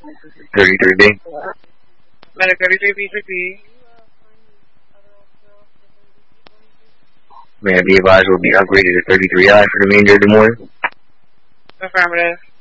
33B. Medic 33B, 6B. May I be advised will be upgraded to 33I for the remainder of the morning? Affirmative.